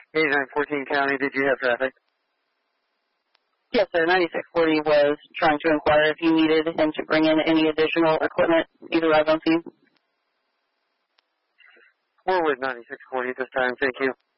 8914 County, did you have traffic? Yes, sir. 9640 was trying to inquire if you needed him to bring in any additional equipment, either arrive on scene. We're with 9640 at this time, thank you.